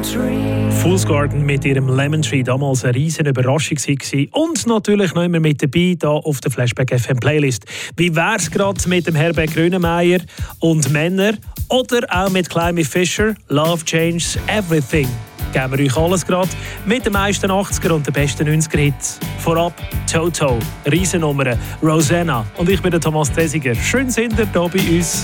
Fool's Garden mit ihrem Lemon Tree, damals eine riesen Überraschung gewesen. Und natürlich noch immer mit dabei hier auf der Flashback FM Playlist. Wie wär's gerade mit dem Herbert Grönemeyer und Männer oder auch mit Climby Fisher, Love Changes Everything? Geben wir euch alles gerade mit den meisten 80er und den besten 90er Hits. Vorab Toto, Riesennummer, Rosanna und ich bin der Thomas Tesiger. Schön sind ihr hier bei uns.